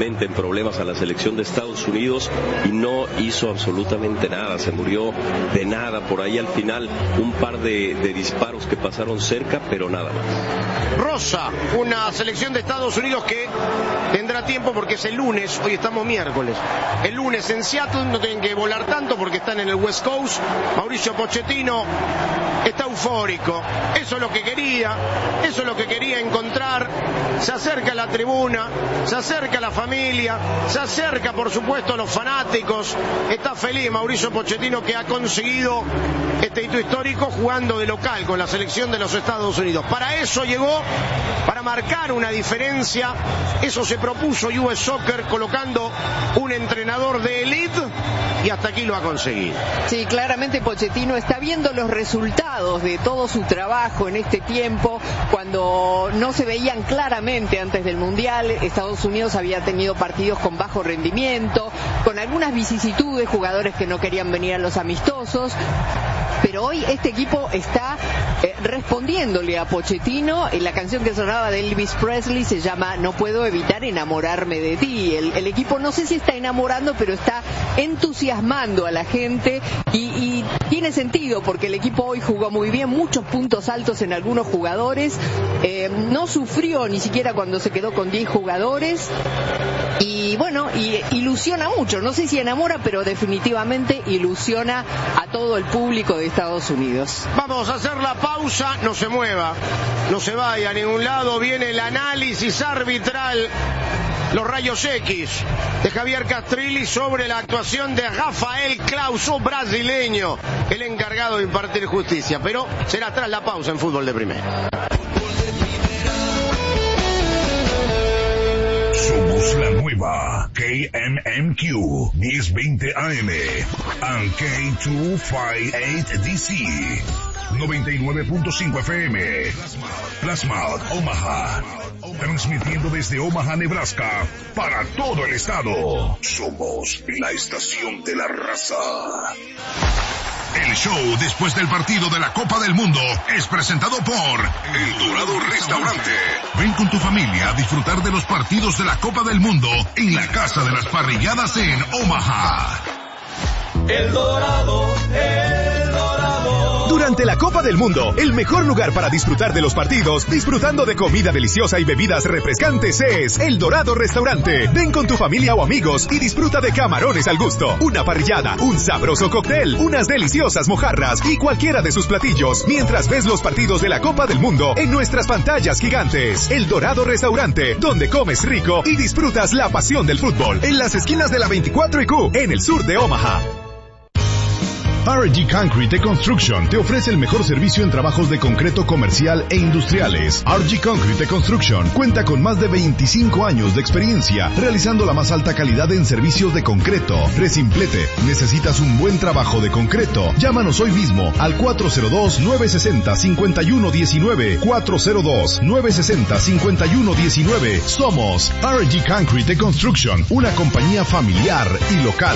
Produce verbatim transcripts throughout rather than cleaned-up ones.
gravemente en problemas a la selección de Estados Unidos y no hizo absolutamente nada, se murió de nada, por ahí al final un par de, de disparos que pasaron cerca, pero nada más. Rosa, una selección de Estados Unidos que tendrá tiempo porque es el lunes, hoy estamos miércoles, el lunes en Seattle, no tienen que volar tanto porque están en el West Coast. Mauricio Pochettino está eufórico, eso es lo que quería, eso es lo que quería encontrar, se acerca a la tribuna, se acerca a la familia, se acerca por supuesto a los fanáticos, está feliz Mauricio Pochettino que ha conseguido este hito histórico jugando de local con la selección de los Estados Unidos. Para eso llegó, para marcar una diferencia, eso se propuso U S Soccer colocando un entrenador de élite y hasta aquí lo ha conseguido. Sí, claramente Pochettino está viendo los resultados de todo su trabajo en este tiempo, cuando no se veían claramente antes del Mundial. Estados Unidos había tenido partidos con bajo rendimiento, con algunas vicisitudes, jugadores que no querían venir a los amistosos, pero hoy este equipo está eh, respondiéndole a Pochettino. En la canción que sonaba de Elvis Presley se llama No puedo evitar enamorarme de ti. El, el equipo no sé si está enamorando, pero está entusiasmando a la gente y, y tiene sentido porque el equipo hoy jugó muy bien, muchos puntos altos en algunos jugadores, eh, no sufrió ni siquiera cuando se quedó con diez jugadores y bueno, y ilusiona mucho, no sé si enamora, pero definitivamente ilusiona a todo el público de Estados Unidos. Vamos a hacer la pausa, no se mueva, no se vaya a ningún lado, viene el análisis arbitral, los rayos X de Javier Castrilli sobre la actuación de Rafael Clauso, brasileño, el encargado de impartir justicia, pero será tras la pausa en Fútbol de Primera. Somos la nueva K M M Q diez veinte A M and K doscientos cincuenta y ocho D C noventa y nueve punto cinco F M Plasma Omaha, transmitiendo desde Omaha, Nebraska para todo el estado. Somos la estación de la raza. El show después del partido de la Copa del Mundo es presentado por El Dorado Restaurante. Ven con tu familia a disfrutar de los partidos de la Copa del Mundo en la Casa de las Parrilladas en Omaha. El Dorado, El Dorado. Durante la Copa del Mundo, el mejor lugar para disfrutar de los partidos, disfrutando de comida deliciosa y bebidas refrescantes es El Dorado Restaurante. Ven con tu familia o amigos y disfruta de camarones al gusto, una parrillada, un sabroso cóctel, unas deliciosas mojarras y cualquiera de sus platillos, mientras ves los partidos de la Copa del Mundo en nuestras pantallas gigantes. El Dorado Restaurante, donde comes rico y disfrutas la pasión del fútbol, en las esquinas de la veinticuatro y Q, en el sur de Omaha. R G Concrete Construction te ofrece el mejor servicio en trabajos de concreto comercial e industriales. R G Concrete Construction cuenta con más de veinticinco años de experiencia realizando la más alta calidad en servicios de concreto. Resimplete, ¿necesitas un buen trabajo de concreto? Llámanos hoy mismo al cuatro cero dos, nueve seis cero, cinco uno uno nueve, cuatro cero dos, nueve seis cero, cinco uno uno nueve. Somos R G Concrete Construction, una compañía familiar y local.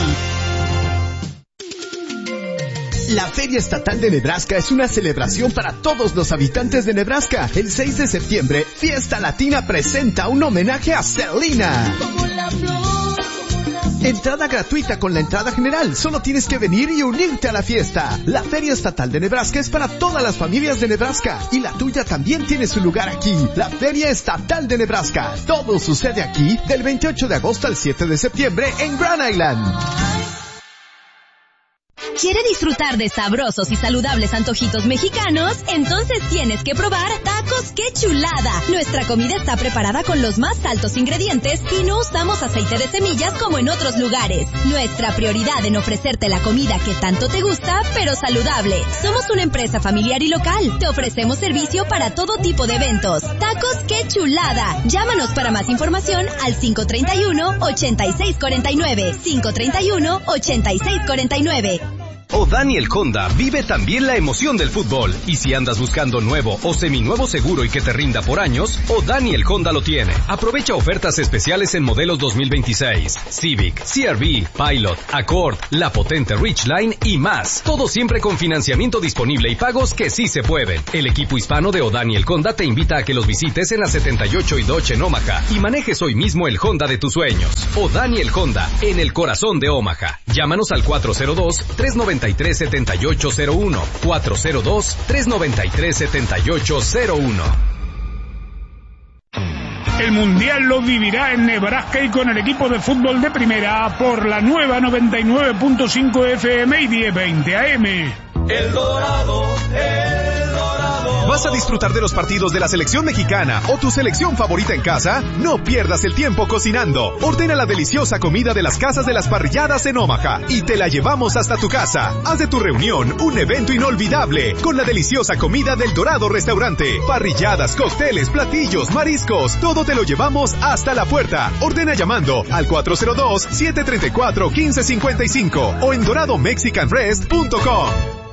La Feria Estatal de Nebraska es una celebración para todos los habitantes de Nebraska. El seis de septiembre, Fiesta Latina presenta un homenaje a Selena. Entrada gratuita con la entrada general. Solo tienes que venir y unirte a la fiesta. La Feria Estatal de Nebraska es para todas las familias de Nebraska. Y la tuya también tiene su lugar aquí. La Feria Estatal de Nebraska. Todo sucede aquí del veintiocho de agosto al siete de septiembre en Grand Island. ¿Quiere disfrutar de sabrosos y saludables antojitos mexicanos? Entonces tienes que probar Tacos ¡Qué Chulada! Nuestra comida está preparada con los más altos ingredientes y no usamos aceite de semillas como en otros lugares. Nuestra prioridad en ofrecerte la comida que tanto te gusta, pero saludable. Somos una empresa familiar y local. Te ofrecemos servicio para todo tipo de eventos. Tacos ¡Qué Chulada! Llámanos para más información al cinco tres uno, ocho seis cuatro nueve, cinco tres uno, ocho seis cuatro nueve. O'Daniel Honda vive también la emoción del fútbol. Y si andas buscando nuevo o seminuevo seguro y que te rinda por años, O'Daniel Honda lo tiene. Aprovecha ofertas especiales en modelos dos mil veintiséis, Civic, C R V, Pilot, Accord, la potente Ridgeline y más. Todo siempre con financiamiento disponible y pagos que sí se pueden. El equipo hispano de O'Daniel Honda te invita a que los visites en la setenta y ocho y Dodge en Omaha y manejes hoy mismo el Honda de tus sueños. O'Daniel Honda, en el corazón de Omaha. Llámanos al cuatro cero dos, tres nueve tres, siete ocho cero uno, cuatro cero dos, tres nueve tres, siete ocho cero uno. El Mundial lo vivirá en Nebraska y con el equipo de fútbol de primera por la nueva noventa y nueve punto cinco F M y diez veinte A M. El Dorado, El Dorado. ¿Vas a disfrutar de los partidos de la selección mexicana o tu selección favorita en casa? No pierdas el tiempo cocinando. Ordena la deliciosa comida de las casas de las parrilladas en Omaha y te la llevamos hasta tu casa. Haz de tu reunión un evento inolvidable con la deliciosa comida del Dorado Restaurante. Parrilladas, cócteles, platillos, mariscos, todo te lo llevamos hasta la puerta. Ordena llamando al cuatro cero dos, siete tres cuatro, uno cinco cinco cinco o en dorado mexican rest punto com.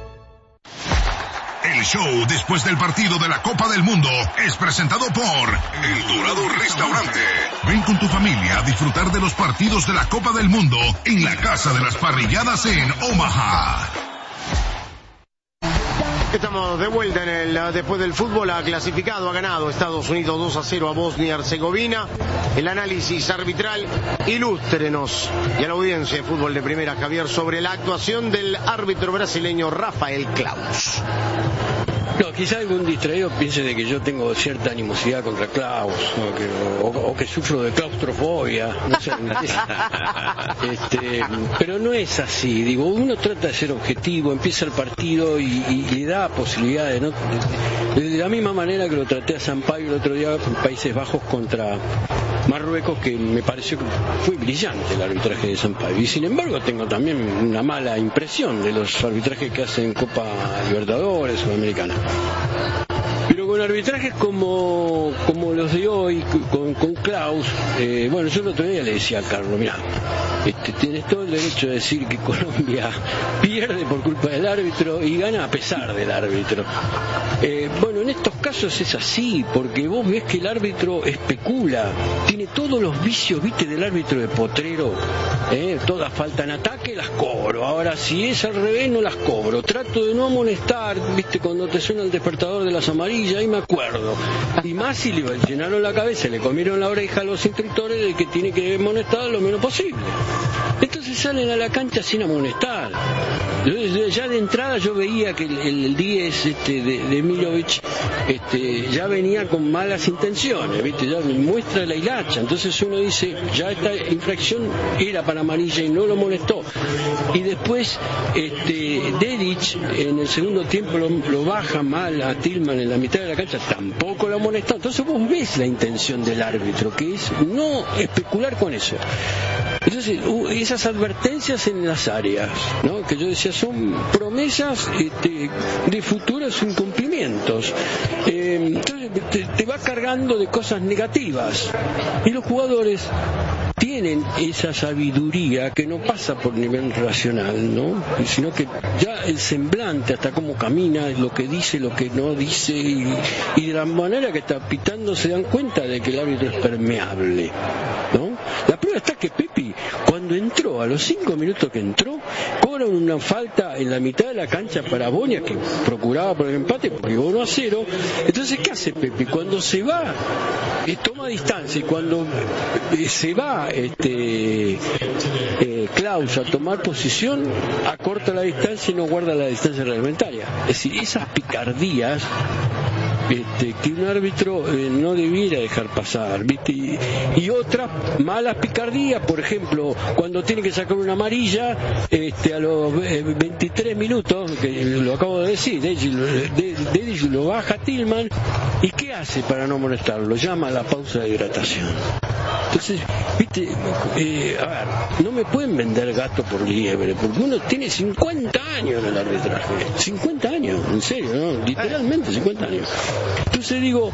El show después del partido de la Copa del Mundo es presentado por El Dorado Restaurante. Ven con tu familia a disfrutar de los partidos de la Copa del Mundo en la Casa de las Parrilladas en Omaha. Estamos de vuelta en el después del fútbol. Ha clasificado, ha ganado Estados Unidos dos a cero a Bosnia y Herzegovina. El análisis arbitral, ilústrenos y a la audiencia de fútbol de primera, Javier, sobre la actuación del árbitro brasileño Rafael Claus. No, quizá algún distraído piense de que yo tengo cierta animosidad contra Klaus, o que, o, o que sufro de claustrofobia, no sé. este, pero no es así. Digo, uno trata de ser objetivo, empieza el partido y, y, y le da posibilidades, ¿no? De, de la misma manera que lo traté a Sampaio el otro día en Países Bajos contra Marruecos, que me pareció que fue brillante el arbitraje de Sampaio. Y sin embargo tengo también una mala impresión de los arbitrajes que hacen Copa Libertadores, Sudamericana. Pero con arbitrajes como, como los de hoy, con, con Klaus, eh, bueno, yo el otro día le decía a Carlos, mira, este, tienes todo el derecho de decir que Colombia pierde por culpa del árbitro y gana a pesar del árbitro. Eh, bueno, en estos casos es así, porque vos ves que el árbitro especula, tiene todos los vicios, viste, del árbitro de potrero, eh, todas faltan ataque, las cobro, ahora si es al revés no las cobro, trato de no amonestar, viste, cuando te suena el despertador de las amarillas, ahí me acuerdo, y más si le llenaron la cabeza, le comieron la oreja a los instructores de que tiene que amonestar lo menos posible. Entonces salen a la cancha sin amonestar. Yo, ya de entrada yo veía que el, el diez este, de, de Milovic este, ya venía con malas intenciones, ¿viste? Ya muestra la hilacha. Entonces uno dice, ya esta infracción era para amarilla y no lo molestó. Y después este, Dedic en el segundo tiempo lo, lo baja mal a Tillman en la mitad de la cancha, tampoco lo amonestó. Entonces vos ves la intención del árbitro, que es no especular con eso. Entonces, esas advertencias en las áreas, ¿no? Que yo decía, son promesas este, de futuros incumplimientos. Eh, entonces, te, te va cargando de cosas negativas. Y los jugadores tienen esa sabiduría que no pasa por nivel racional, ¿no? Sino que ya el semblante, hasta cómo camina, lo que dice, lo que no dice, y, y de la manera que está pitando se dan cuenta de que el árbitro es permeable, ¿no? La prueba está que Pepi, cuando entró, a los cinco minutos que entró, cobra una falta en la mitad de la cancha para Bonia, que procuraba por el empate, porque iba uno a cero. Entonces, ¿qué hace Pepi? Cuando se va, eh, toma distancia, y cuando eh, se va este eh, Klaus a tomar posición, acorta la distancia y no guarda la distancia reglamentaria. Es decir, esas picardías Este, que un árbitro eh, no debiera dejar pasar, ¿viste? Y, y otras malas picardías, por ejemplo, cuando tiene que sacar una amarilla este, a los eh, veintitrés minutos, que lo acabo de decir, Dedic lo baja Tillman, ¿y qué hace para no molestarlo? Lo llama a la pausa de hidratación. Entonces, viste, eh, a ver, no me pueden vender gato por liebre, porque uno tiene cincuenta años en el arbitraje, cincuenta años, en serio, ¿no? Literalmente cincuenta años. Entonces digo,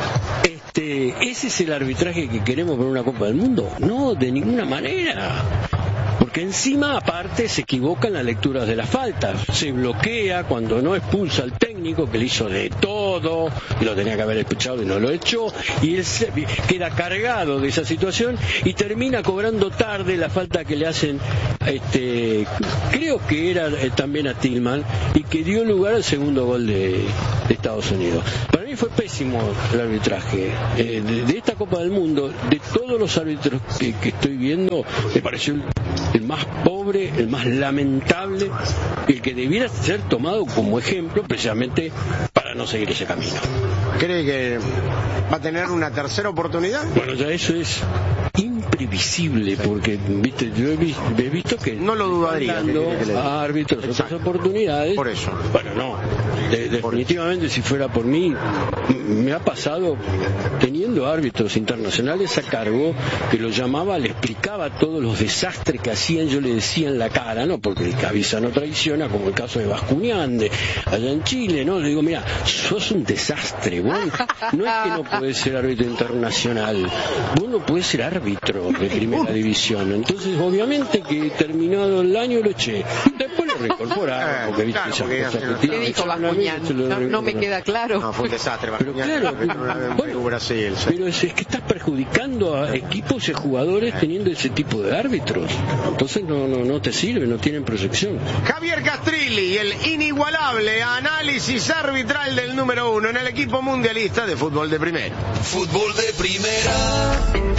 este, ¿ese es el arbitraje que queremos para una Copa del Mundo? No, de ninguna manera. Porque encima, aparte, se equivoca en las lecturas de las faltas. Se bloquea cuando no expulsa al técnico, que le hizo de todo, y lo tenía que haber expulsado y no lo echó, y él se queda cargado de esa situación y termina cobrando tarde la falta que le hacen, este, creo que era eh, también a Tillman, y que dio lugar al segundo gol de, de Estados Unidos. Para mí fue pésimo el arbitraje. Eh, de, de esta Copa del Mundo, de todos los árbitros que, que estoy viendo, me pareció el, el más pobre, el más lamentable, el que debiera ser tomado como ejemplo precisamente para no seguir ese camino. ¿Cree que va a tener una tercera oportunidad? Bueno, ya eso es imprevisible, porque viste, yo he visto, he visto que no lo dudaría dando a árbitros otras oportunidades. Por eso. Bueno, no, de, definitivamente si fuera por mí, me ha pasado teniendo árbitros internacionales a cargo, que lo llamaba, le explicaba todos los desastres que hacían, yo le decía en la cara, no porque el cabeza no traiciona, como el caso de Bascuñán allá en Chile, no, le digo, mira, sos un desastre, vos no es que no podés ser árbitro internacional, vos no podés ser árbitro de primera división. Entonces obviamente que terminado el año lo eché, después lo reincorporaron, porque viste, claro, esas porque cosas ya- que tiene. ¿Qué dijo Bascuñán? No, no me queda claro. No, fue un desastre. Pero claro, bueno, Brasil, sí. pero es, es que estás perjudicando a equipos y jugadores teniendo ese tipo de árbitros. Entonces no, no, no te sirve, no tienen proyección. Javier Castrilli, el inigualable análisis arbitral del número uno en el equipo mundialista de fútbol de primera. Fútbol de primera.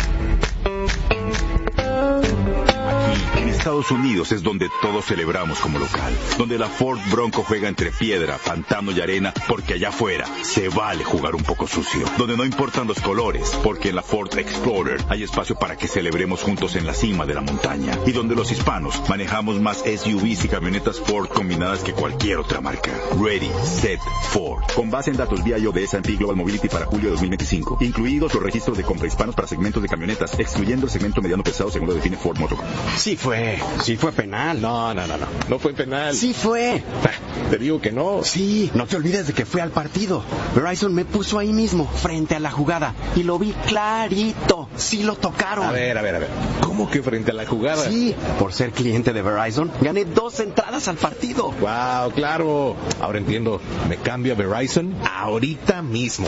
En Estados Unidos es donde todos celebramos como local, donde la Ford Bronco juega entre piedra, pantano y arena, porque allá afuera se vale jugar un poco sucio, donde no importan los colores, porque en la Ford Explorer hay espacio para que celebremos juntos en la cima de la montaña, y donde los hispanos manejamos más S U Vs y camionetas Ford combinadas que cualquier otra marca. Ready, Set, Ford. Con base en datos V I O de S and P Global Mobility para julio de dos mil veinticinco, incluidos los registros de compra hispanos para segmentos de camionetas, excluyendo el segmento mediano pesado según lo define Ford Motor Company. Sí fue, sí fue penal. No, no, no, no, no fue penal. Sí fue. Te digo que no. Sí, no te olvides de que fue al partido. Verizon me puso ahí mismo, frente a la jugada, y lo vi clarito. Sí lo tocaron. A ver, a ver, a ver. ¿Cómo que frente a la jugada? Sí, por ser cliente de Verizon, gané dos entradas al partido. Wow, claro. Ahora entiendo. Me cambio a Verizon ahorita mismo.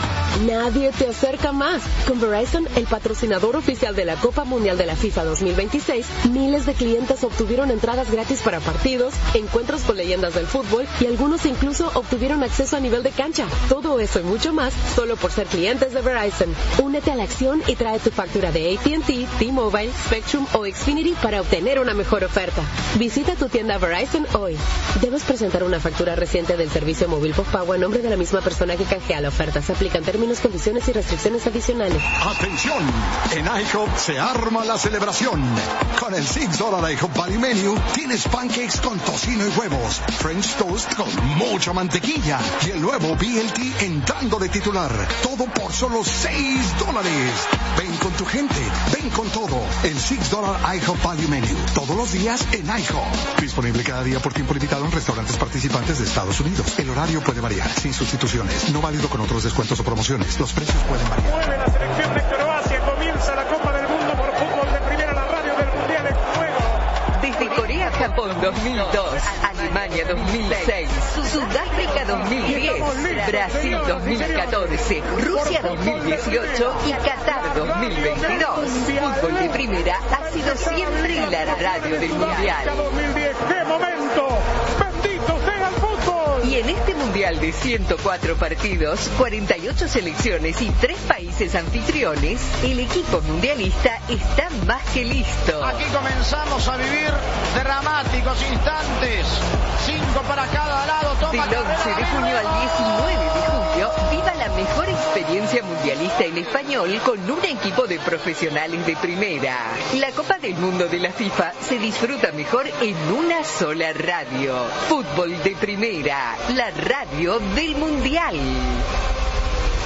Nadie te acerca más. Con Verizon, el patrocinador oficial de la Copa Mundial de la FIFA dos mil veintiséis, miles de clientes obtuvieron entradas gratis para partidos, encuentros con leyendas del fútbol y algunos incluso obtuvieron acceso a nivel de cancha. Todo eso y mucho más solo por ser clientes de Verizon. Únete a la acción y trae tu factura de A T and T, T-Mobile, Spectrum o Xfinity para obtener una mejor oferta. Visita tu tienda Verizon hoy. Debes presentar una factura reciente del servicio móvil postpago a nombre de la misma persona que canjea la oferta. Se aplican términos, condiciones y restricciones adicionales. ¡Atención! En IHOP se arma la celebración. Con el seis dólar IHOP Value Menu tienes pancakes con tocino y huevos, French toast con mucha mantequilla y el nuevo B L T entrando de titular. Todo por solo seis dólares. Ven con tu gente, ven con todo. El seis dólar IHOP Value Menu. Todos los días en IHOP. Disponible cada día por tiempo limitado en restaurantes participantes de Estados Unidos. El horario puede variar, sin sustituciones. No válido con otros descuentos o promociones. Los precios pueden variar. Mueve la selección de Croacia. Comienza la Copa del Mundo por fútbol de primera. La radio del Mundial en juego. Desde Corea-Japón dos mil dos, Alemania dos mil seis, Sudáfrica dos mil diez, Brasil dos mil catorce, Rusia dos mil dieciocho y Qatar dos mil veintidós. Fútbol de primera ha sido siempre la radio del Mundial. dos mil diez, ¡qué momento! ¡Bendito sea el fútbol! Y en este Mundial de ciento cuatro partidos, cuarenta y ocho selecciones y tres países anfitriones, el equipo mundialista está más que listo. Aquí comenzamos a vivir dramáticos instantes. Cinco para cada lado. Toma Del once de junio al diecinueve de julio, viva la mejor experiencia mundialista en español con un equipo de profesionales de primera. La Copa del Mundo de la FIFA se disfruta mejor en una sola radio. Fútbol de primera, la radio del Mundial.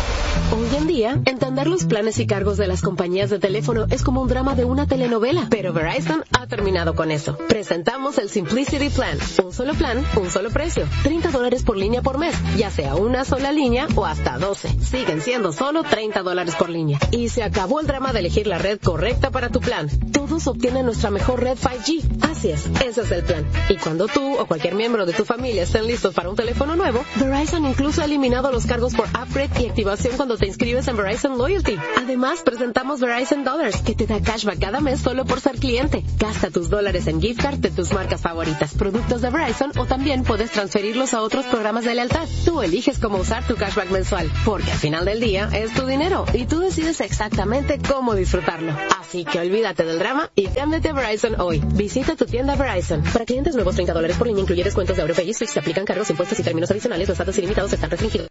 Hoy en día, entender los planes y cargos de las compañías de teléfono es como un drama de una telenovela, pero Verizon ha terminado con eso. Presentamos el Simplicity Plan. Un solo plan, un solo precio. treinta dólares por línea por mes, ya sea una sola línea o hasta doce. Siguen siendo solo treinta dólares por línea. Y se acabó el drama de elegir la red correcta para tu plan. Todos obtienen nuestra mejor red cinco G. Así es, ese es el plan. Y cuando tú o cualquier miembro de tu familia estén listos para un teléfono nuevo, Verizon incluso ha eliminado los cargos por upgrade y activación cuando te inscribes en Verizon Loyalty. Además, presentamos Verizon Dollars, que te da cashback cada mes solo por ser cliente. Gasta tus dólares en gift card de tus marcas favoritas, productos de Verizon, o también puedes transferirlos a otros programas de lealtad. Tú eliges cómo usar tu cashback mensual, porque al final del día es tu dinero y tú decides exactamente cómo disfrutarlo. Así que olvídate del drama y cámbiate a Verizon hoy. Visita tu tienda Verizon. Para clientes nuevos, treinta dólares por línea, incluye descuentos de AuroPay y Switch. Se aplican cargos, impuestos y términos adicionales. Los datos ilimitados están restringidos.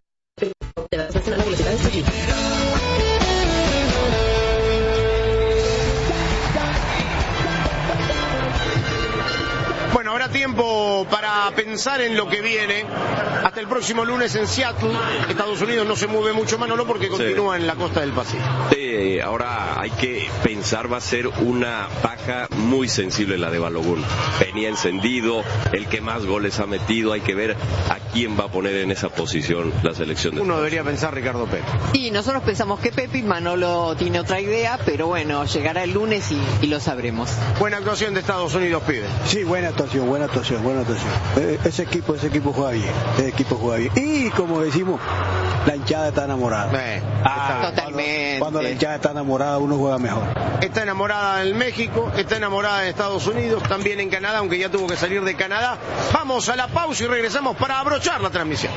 Bueno, habrá tiempo para pensar en lo que viene. Hasta el próximo lunes en Seattle. Estados Unidos no se mueve mucho más, no, porque continúa sí. en la costa del Pacífico. Sí, ahora hay que pensar, va a ser una baja muy sensible la de Balogun. Venía encendido, el que más goles ha metido. Hay que ver a quién va a poner en esa posición la selección de Uno debería pensar Ricardo Pepi. Y nosotros pensamos que Pepi, Manolo tiene otra idea, pero bueno, llegará el lunes y, y lo sabremos. Buena actuación de Estados Unidos, pide. Sí, buena actuación, buena actuación, buena actuación. Eh, ese equipo, ese equipo juega bien, ese equipo juega bien. Y como decimos, la hinchada está enamorada. Eh, ah, está totalmente. Cuando, cuando la hinchada está enamorada, uno juega mejor. Está enamorada en México, está enamorada en Estados Unidos, también en Canadá, aunque ya tuvo que salir de Canadá. Vamos a la pausa y regresamos para abrochar la transmisión.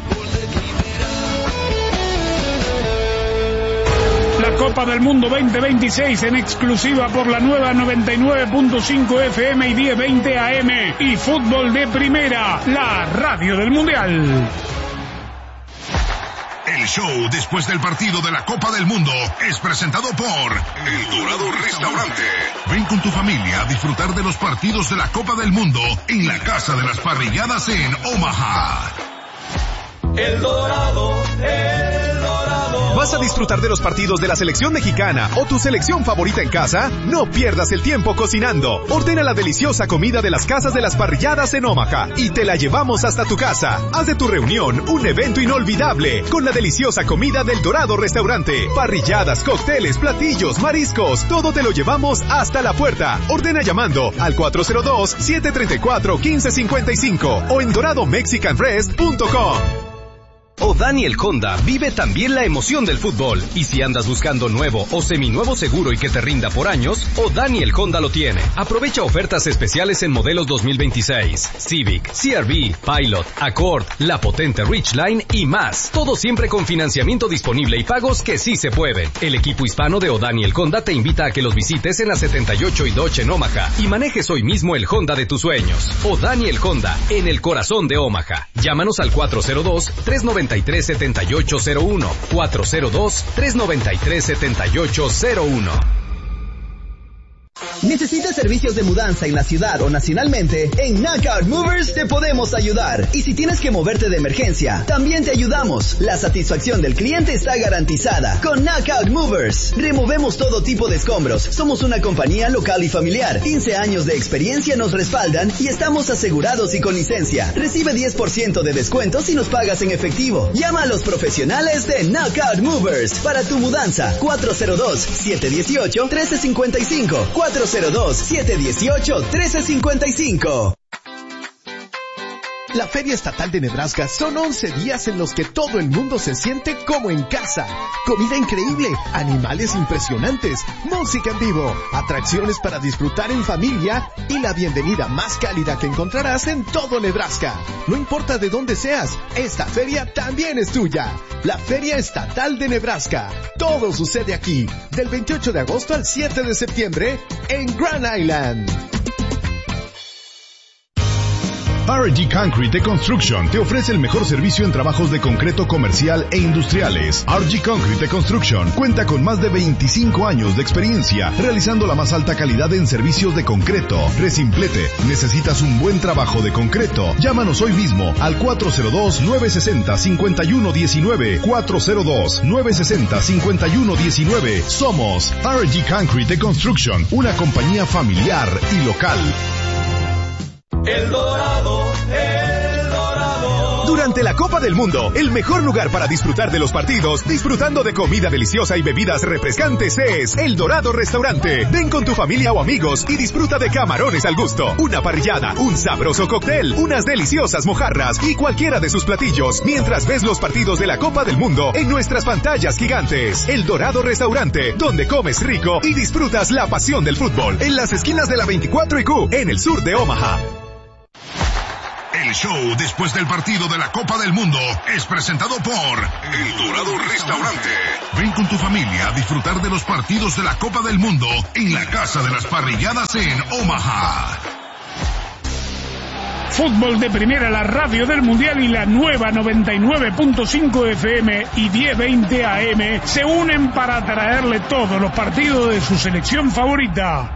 La Copa del Mundo veinte veintiséis en exclusiva por la nueva noventa y nueve punto cinco F M y diez veinte A M y Fútbol de Primera, la radio del Mundial. El show después del partido de la Copa del Mundo es presentado por El Dorado Restaurante. Ven con tu familia a disfrutar de los partidos de la Copa del Mundo en la Casa de las Parrilladas en Omaha. El Dorado, El Dorado. ¿Vas a disfrutar de los partidos de la selección mexicana o tu selección favorita en casa? No pierdas el tiempo cocinando. Ordena la deliciosa comida de las Casas de las Parrilladas en Omaha y te la llevamos hasta tu casa. Haz de tu reunión un evento inolvidable con la deliciosa comida del Dorado Restaurante. Parrilladas, cócteles, platillos, mariscos, todo te lo llevamos hasta la puerta. Ordena llamando al cuatro cero dos, siete tres cuatro, uno cinco cinco cinco o en dorado mexican rest punto com. O'Daniel Honda vive también la emoción del fútbol. Y si andas buscando nuevo o seminuevo seguro y que te rinda por años, O'Daniel Honda lo tiene. Aprovecha ofertas especiales en modelos dos mil veintiséis, Civic, C R V, Pilot, Accord, la potente Ridgeline y más. Todo siempre con financiamiento disponible y pagos que sí se pueden. El equipo hispano de O'Daniel Honda te invita a que los visites en la setenta y ocho y Dodge en Omaha y manejes hoy mismo el Honda de tus sueños. O'Daniel Honda, en el corazón de Omaha. Llámanos al cuatro cero dos, tres nueve tres, siete ocho cero uno, cuatro cero dos, tres nueve tres, siete ocho cero uno. ¿Necesitas servicios de mudanza en la ciudad o nacionalmente? En Knockout Movers te podemos ayudar. Y si tienes que moverte de emergencia, también te ayudamos. La satisfacción del cliente está garantizada. Con Knockout Movers, removemos todo tipo de escombros. Somos una compañía local y familiar. quince años de experiencia nos respaldan y estamos asegurados y con licencia. Recibe diez por ciento de descuento si nos pagas en efectivo. Llama a los profesionales de Knockout Movers para tu mudanza. cuatro cero dos, siete uno ocho, uno tres cinco cinco. cuatro cero dos, siete uno ocho, uno tres cinco cinco. La Feria Estatal de Nebraska son once días en los que todo el mundo se siente como en casa. Comida increíble, animales impresionantes, música en vivo, atracciones para disfrutar en familia y la bienvenida más cálida que encontrarás en todo Nebraska. No importa de dónde seas, esta feria también es tuya. La Feria Estatal de Nebraska. Todo sucede aquí, del veintiocho de agosto al siete de septiembre en Grand Island. R G Concrete Construction te ofrece el mejor servicio en trabajos de concreto comercial e industriales. R G Concrete Construction cuenta con más de veinticinco años de experiencia realizando la más alta calidad en servicios de concreto. Resimplete, ¿necesitas un buen trabajo de concreto? Llámanos hoy mismo al cuatro cero dos, nueve seis cero, cinco uno uno nueve, cuatro cero dos, nueve seis cero, cinco uno uno nueve. Somos R G Concrete Construction, una compañía familiar y local. El Dorado, El Dorado. Durante la Copa del Mundo, el mejor lugar para disfrutar de los partidos, disfrutando de comida deliciosa y bebidas refrescantes es El Dorado Restaurante. Ven con tu familia o amigos y disfruta de camarones al gusto, una parrillada, un sabroso cóctel, unas deliciosas mojarras y cualquiera de sus platillos, mientras ves los partidos de la Copa del Mundo en nuestras pantallas gigantes. El Dorado Restaurante, donde comes rico y disfrutas la pasión del fútbol, en las esquinas de la veinticuatro y Q, en el sur de Omaha. El show después del partido de la Copa del Mundo es presentado por El Dorado Restaurante. Ven con tu familia a disfrutar de los partidos de la Copa del Mundo en la Casa de las Parrilladas en Omaha. Fútbol de Primera, la radio del Mundial y la nueva noventa y nueve punto cinco F M y diez veinte A M se unen para traerle todos los partidos de su selección favorita.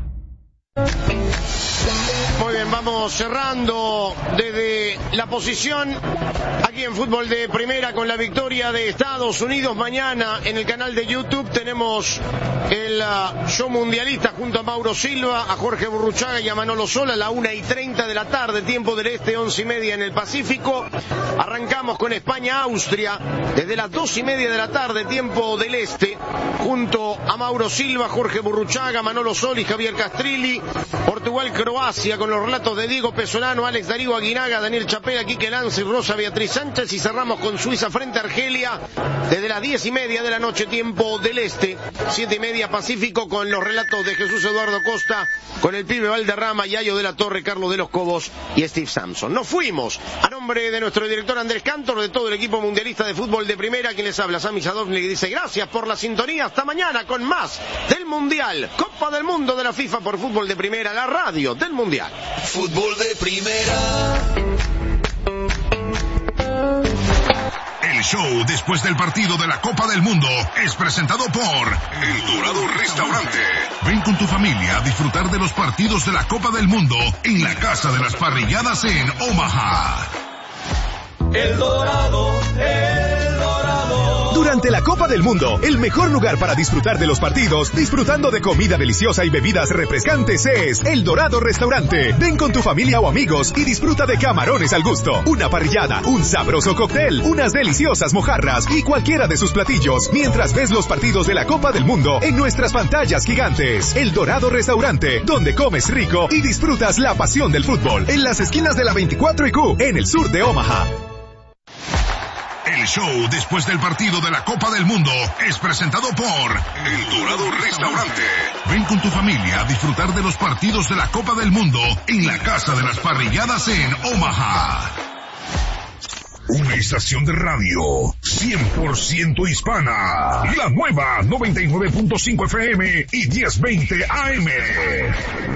Muy bien, vamos cerrando desde la posición aquí en Fútbol de Primera con la victoria de Estados Unidos. Mañana en el canal de YouTube tenemos el uh, show mundialista junto a Mauro Silva, a Jorge Burruchaga y a Manolo Sola a la una y treinta de la tarde, tiempo del este, once y media en el Pacífico. Arrancamos con España-Austria desde las dos y media de la tarde, tiempo del este, junto a Mauro Silva, Jorge Burruchaga, Manolo Sola y Javier Castrilli. Portugal-Croacia con los relatos de Diego Pesolano, Alex Darío Aguinaga, Daniel Chapela, Quique Lance y Rosa Beatriz Sánchez, y cerramos con Suiza frente a Argelia desde las diez y media de la noche, tiempo del este, siete y media Pacífico, con los relatos de Jesús Eduardo Costa, con el pibe Valderrama, Yayo de la Torre, Carlos de los Cobos y Steve Sampson. Nos fuimos a nombre de nuestro director Andrés Cantor, de todo el equipo mundialista de Fútbol de Primera, quien les habla, Sami Sadovnik, que dice gracias por la sintonía, hasta mañana con más del Mundial, Copa del Mundo de la FIFA por Fútbol de Primera, la radio del Mundial. Fútbol de Primera. El show después del partido de la Copa del Mundo es presentado por El Dorado Restaurante. Ven con tu familia a disfrutar de los partidos de la Copa del Mundo en la Casa de las Parrilladas en Omaha. El Dorado, El Dorado. Durante la Copa del Mundo, el mejor lugar para disfrutar de los partidos, disfrutando de comida deliciosa y bebidas refrescantes es El Dorado Restaurante. Ven con tu familia o amigos y disfruta de camarones al gusto, una parrillada, un sabroso cóctel, unas deliciosas mojarras y cualquiera de sus platillos, mientras ves los partidos de la Copa del Mundo en nuestras pantallas gigantes. El Dorado Restaurante, donde comes rico y disfrutas la pasión del fútbol, en las esquinas de la veinticuatro y Q, en el sur de Omaha. El show después del partido de la Copa del Mundo es presentado por El Dorado Restaurante. Ven con tu familia a disfrutar de los partidos de la Copa del Mundo en la Casa de las Parrilladas en Omaha. Una estación de radio cien por ciento hispana. La nueva noventa y nueve punto cinco F M y diez veinte A M.